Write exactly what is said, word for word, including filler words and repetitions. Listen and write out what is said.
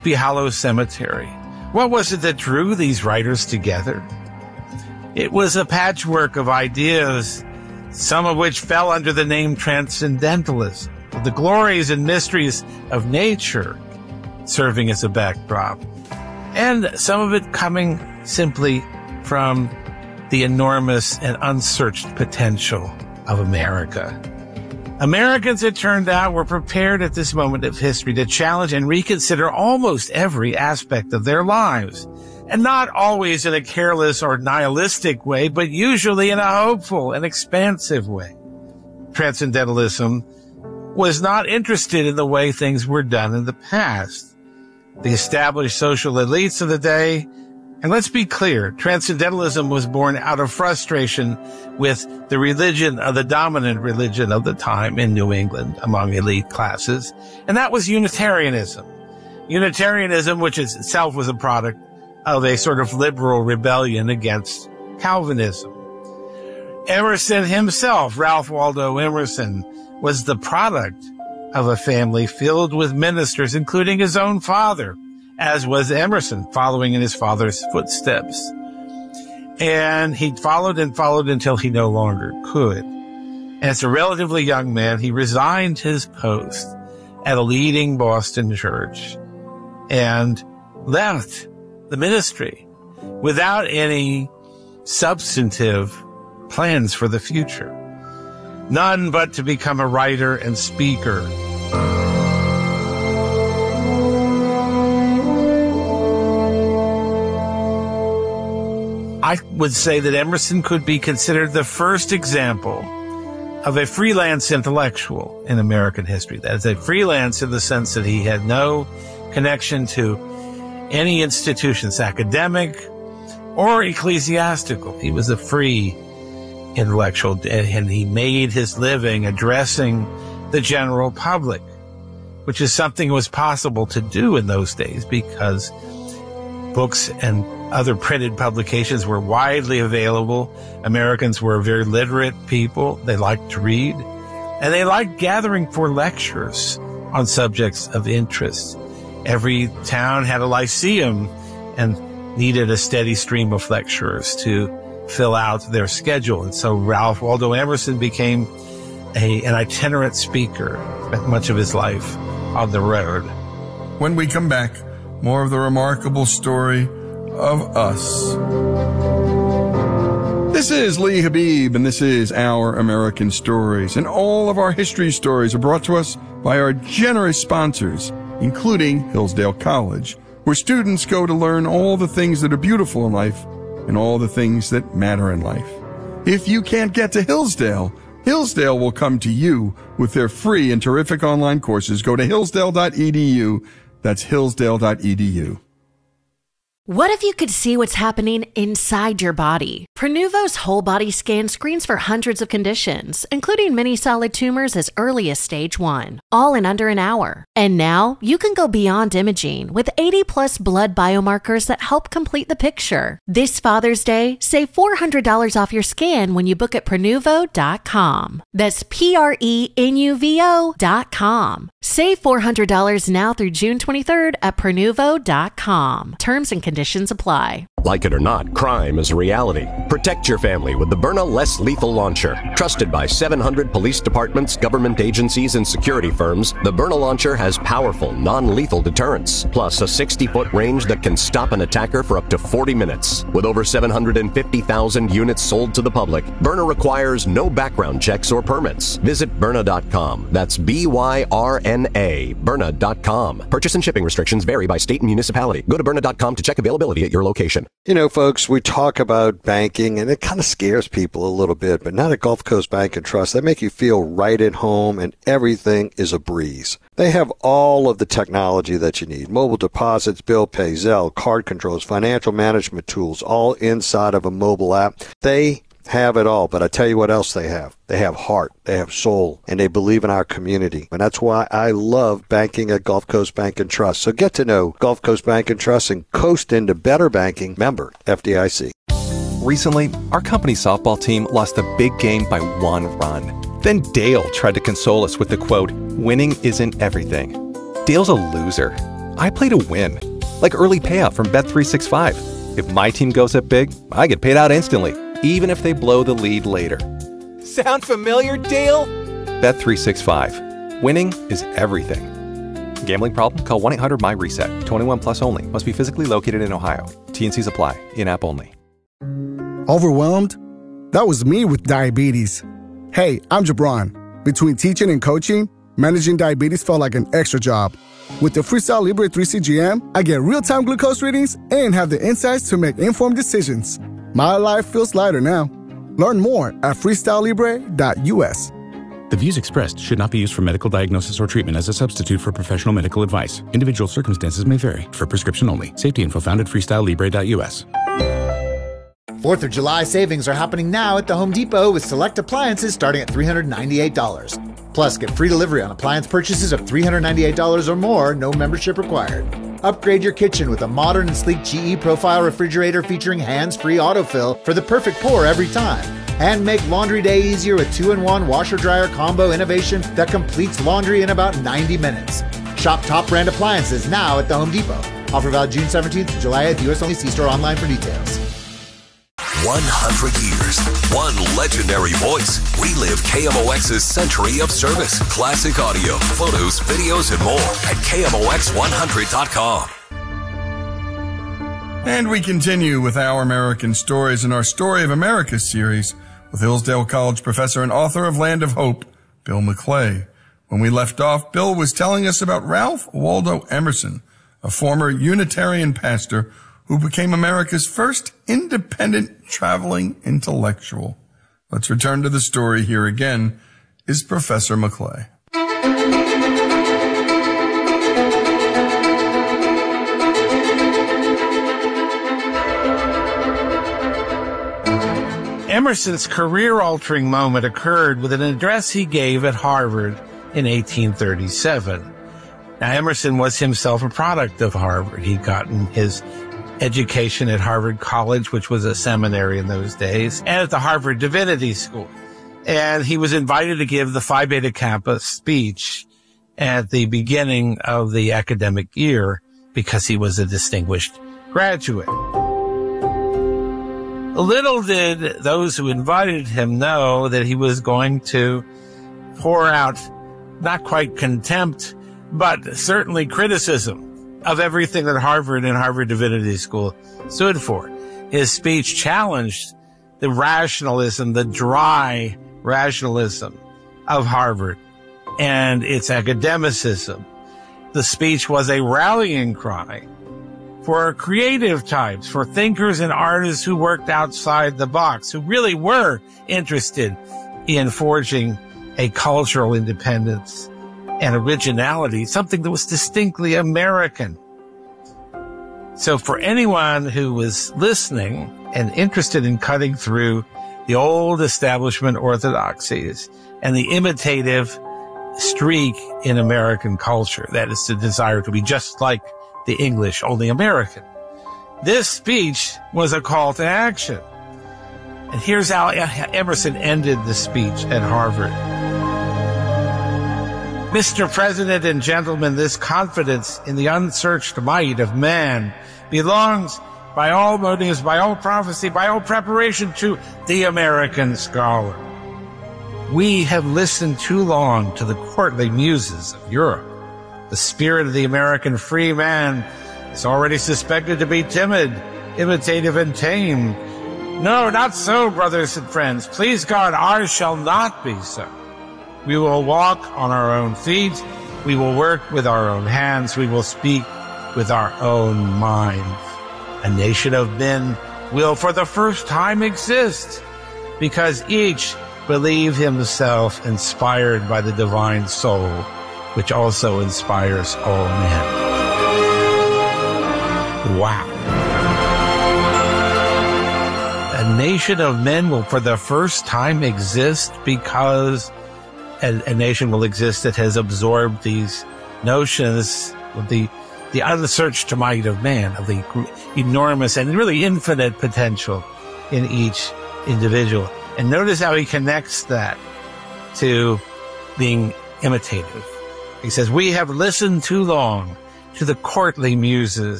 Sleepy Hollow Cemetery. What was it that drew these writers together? It was a patchwork of ideas, some of which fell under the name transcendentalism, the glories and mysteries of nature serving as a backdrop, and some of it coming simply from the enormous and unsearched potential of America. Americans, it turned out, were prepared at this moment of history to challenge and reconsider almost every aspect of their lives, and not always in a careless or nihilistic way, but usually in a hopeful and expansive way. Transcendentalism was not interested in the way things were done in the past. The established social elites of the day, and let's be clear, Transcendentalism was born out of frustration with the religion of the dominant religion of the time in New England among elite classes, and that was Unitarianism. Unitarianism, which itself was a product of a sort of liberal rebellion against Calvinism. Emerson himself, Ralph Waldo Emerson, was the product of a family filled with ministers, including his own father, as was Emerson, following in his father's footsteps. And he followed and followed until he no longer could. As a relatively young man, he resigned his post at a leading Boston church and left the ministry without any substantive plans for the future. None but to become a writer and speaker. I would say that Emerson could be considered the first example of a freelance intellectual in American history. That is, a freelance in the sense that he had no connection to any institutions, academic or ecclesiastical. He was a free intellectual, and he made his living addressing the general public, which is something that was possible to do in those days because books and other printed publications were widely available. Americans were a very literate people. They liked to read, and they liked gathering for lectures on subjects of interest. Every town had a lyceum and needed a steady stream of lecturers to fill out their schedule. And so Ralph Waldo Emerson became a, an itinerant speaker, spent much of his life on the road. When we come back, more of the remarkable story of us. This is Lee Habib, and this is Our American Stories. And all of our history stories are brought to us by our generous sponsors, including Hillsdale College, where students go to learn all the things that are beautiful in life and all the things that matter in life. If you can't get to Hillsdale, Hillsdale will come to you with their free and terrific online courses. Go to hillsdale dot e d u. That's hillsdale dot e d u. What if you could see what's happening inside your body? Prenuvo's whole body scan screens for hundreds of conditions, including many solid tumors as early as stage one, all in under an hour. And now you can go beyond imaging with eighty plus blood biomarkers that help complete the picture. This Father's Day, save four hundred dollars off your scan when you book at prenuvo dot com. That's P R E N U V O dot com. Save four hundred dollars now through June twenty-third at prenuvo dot com. Terms and conditions apply. Like it or not, crime is a reality. Protect your family with the Byrna Less Lethal Launcher. Trusted by seven hundred police departments, government agencies, and security firms, the Byrna Launcher has powerful, non-lethal deterrence, plus a sixty-foot range that can stop an attacker for up to forty minutes. With over seven hundred fifty thousand units sold to the public, Byrna requires no background checks or permits. Visit Byrna dot com. That's B Y R N A, Byrna dot com. Purchase and shipping restrictions vary by state and municipality. Go to Byrna dot com to check availability at your location. You know, folks, we talk about banking, and it kind of scares people a little bit, but not at Gulf Coast Bank and Trust. They make you feel right at home, and everything is a breeze. They have all of the technology that you need. Mobile deposits, bill pay, Zelle, card controls, financial management tools, all inside of a mobile app. They have it all, but I tell you what else they have. They have heart, they have soul, and they believe in our community. And that's why I love banking at Gulf Coast Bank and Trust. So get to know Gulf Coast Bank and Trust and coast into better banking. Member F D I C. Recently, our company softball team lost a big game by one run. Then Dale tried to console us with the quote, "Winning isn't everything." Dale's a loser. I play to win. Like early payout from Bet three sixty-five. If my team goes up big, I get paid out instantly, even if they blow the lead later. Sound familiar, Dale? Bet three sixty-five. Winning is everything. Gambling problem? Call one eight hundred my reset. twenty-one plus only. Must be physically located in Ohio. T and C's apply. In-app only. Overwhelmed? That was me with diabetes. Hey, I'm Jabron. Between teaching and coaching, managing diabetes felt like an extra job. With the Freestyle Libre three C G M, I get real-time glucose readings and have the insights to make informed decisions. My life feels lighter now. Learn more at freestyle libre dot u s. The views expressed should not be used for medical diagnosis or treatment as a substitute for professional medical advice. Individual circumstances may vary. For prescription only. Safety info found at freestyle libre dot u s. fourth of July savings are happening now at the Home Depot with select appliances starting at three hundred ninety-eight dollars. Plus, get free delivery on appliance purchases of three hundred ninety-eight dollars or more, no membership required. Upgrade your kitchen with a modern and sleek G E Profile refrigerator featuring hands-free autofill for the perfect pour every time. And make laundry day easier with two in one washer-dryer combo innovation that completes laundry in about ninety minutes. Shop top brand appliances now at the Home Depot. Offer valid June seventeenth to July eighth, U S only. See store online for details. one hundred years, one legendary voice. Relive K M O X's century of service. Classic audio, photos, videos, and more at K M O X one hundred dot com. And we continue with Our American Stories in our Story of America series with Hillsdale College professor and author of Land of Hope, Bill McClay. When we left off, Bill was telling us about Ralph Waldo Emerson, a former Unitarian pastor who became America's first independent traveling intellectual. Let's return to the story. Here again is Professor McClay. Emerson's career-altering moment occurred with an address he gave at Harvard in eighteen thirty-seven. Now, Emerson was himself a product of Harvard. He'd gotten his education at Harvard College, which was a seminary in those days, and at the Harvard Divinity School. And he was invited to give the Phi Beta Kappa speech at the beginning of the academic year because he was a distinguished graduate. Little did those who invited him know that he was going to pour out not quite contempt, but certainly criticism of everything that Harvard and Harvard Divinity School stood for. His speech challenged the rationalism, the dry rationalism of Harvard and its academicism. The speech was a rallying cry for creative types, for thinkers and artists who worked outside the box, who really were interested in forging a cultural independence and originality, something that was distinctly American. So for anyone who was listening and interested in cutting through the old establishment orthodoxies and the imitative streak in American culture, that is the desire to be just like the English, only American, this speech was a call to action. And here's how Emerson ended the speech at Harvard. Mister President and gentlemen, this confidence in the unsearched might of man belongs by all motives, by all prophecy, by all preparation to the American scholar. We have listened too long to the courtly muses of Europe. The spirit of the American free man is already suspected to be timid, imitative, and tame. No, not so, brothers and friends. Please God, ours shall not be so. We will walk on our own feet. We will work with our own hands. We will speak with our own mind. A nation of men will for the first time exist because each believe himself inspired by the divine soul, which also inspires all men. Wow. A nation of men will for the first time exist because a, a nation will exist that has absorbed these notions of the, the unsearched might of man, of the enormous and really infinite potential in each individual. And notice how he connects that to being imitative. He says, we have listened too long to the courtly muses